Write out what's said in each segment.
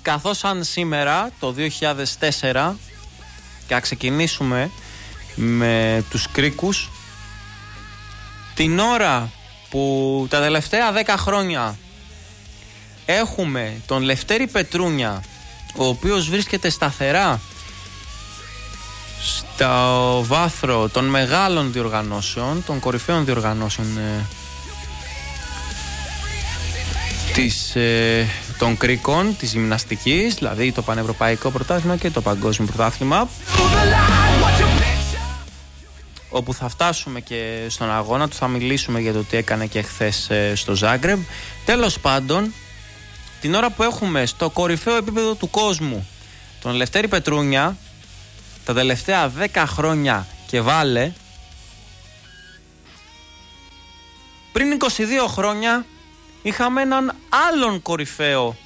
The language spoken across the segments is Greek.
καθώς αν σήμερα το 2004 και να ξεκινήσουμε με τους Κρίκους, την ώρα που τα τελευταία 10 χρόνια έχουμε τον Λευτέρη Πετρούνια, ο οποίος βρίσκεται σταθερά στο βάθρο των μεγάλων διοργανώσεων, των κορυφαίων διοργανώσεων των Κρίκων, της γυμναστικής, δηλαδή το Πανευρωπαϊκό Πρωτάθλημα και το Παγκόσμιο Πρωτάθλημα, όπου θα φτάσουμε και στον αγώνα του, θα μιλήσουμε για το τι έκανε και χθες στο Ζάγκρεμπ. Τέλος πάντων, την ώρα που έχουμε στο κορυφαίο επίπεδο του κόσμου τον Λευτέρη Πετρούνια, τα τελευταία 10 χρόνια και βάλε, πριν 22 χρόνια είχαμε έναν άλλον κορυφαίο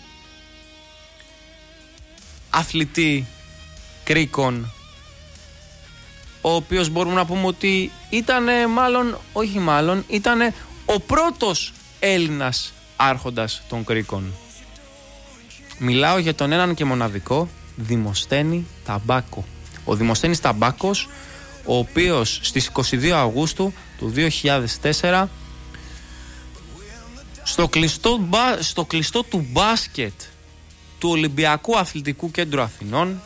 αθλητή Κρίκων, ο οποίος μπορούμε να πούμε ότι ήτανε ήτανε ο πρώτος Έλληνας άρχοντας των Κρίκων. Μιλάω για τον έναν και μοναδικό Δημοσθένη Ταμπάκο. Ο Δημοσθένης Ταμπάκος, ο οποίος στις 22 Αυγούστου του 2004 στο κλειστό του μπάσκετ του Ολυμπιακού Αθλητικού Κέντρου Αθηνών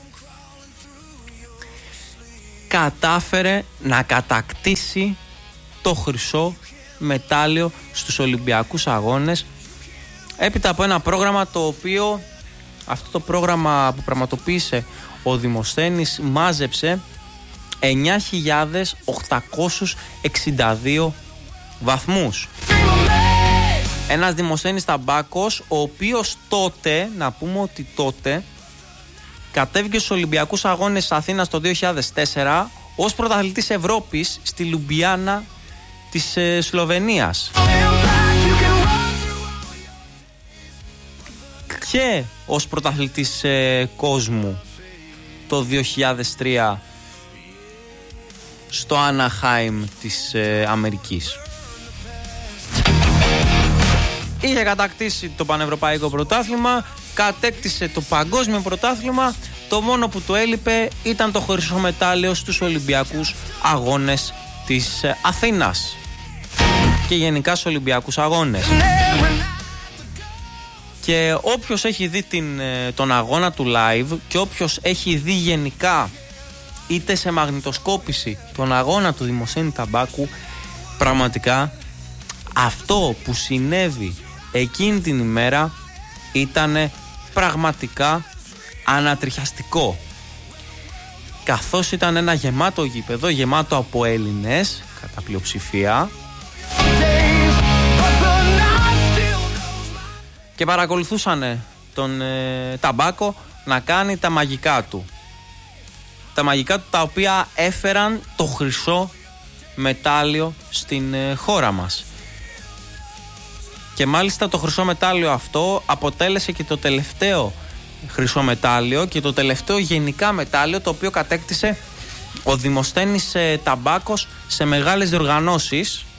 κατάφερε να κατακτήσει το χρυσό μετάλλιο στους Ολυμπιακούς Αγώνες, έπειτα από ένα πρόγραμμα το οποίο, αυτό το πρόγραμμα που πραγματοποίησε ο Δημοσθένης, μάζεψε 9.862 βαθμούς. Ένας Δημοσθένης Ταμπάκος, ο οποίος τότε, να πούμε ότι τότε κατέβηκε στους Ολυμπιακούς Αγώνες Αθήνας το 2004 ως πρωταθλητής Ευρώπης στη Λουμπλιάνα της Σλοβενίας. Και ως πρωταθλητής κόσμου το 2003 στο Άναχάιμ της Αμερικής. Είχε κατακτήσει το Πανευρωπαϊκό Πρωτάθλημα, κατέκτησε το Παγκόσμιο Πρωτάθλημα. Το μόνο που του έλειπε ήταν το χρυσό μετάλλιο στους Ολυμπιακούς Αγώνες της Αθήνας και γενικά στους Ολυμπιακούς Αγώνες. Και όποιος έχει δει τον αγώνα του live και όποιος έχει δει γενικά είτε σε μαγνητοσκόπηση τον αγώνα του Δημοσθένη Ταμπάκου, πραγματικά αυτό που συνέβη εκείνη την ημέρα ήταν πραγματικά ανατριχιαστικό, καθώς ήταν ένα γεμάτο γήπεδο, γεμάτο από Έλληνες κατά πλειοψηφία, και παρακολουθούσαν τον Ταμπάκο να κάνει τα μαγικά του, τα οποία έφεραν το χρυσό μετάλλιο στην χώρα μας. Και μάλιστα το χρυσό μετάλλιο αυτό αποτέλεσε και το τελευταίο χρυσό μετάλλιο και το τελευταίο γενικά μετάλλιο το οποίο κατέκτησε ο Δημοσθένης Ταμπάκος σε μεγάλες διοργανώσεις,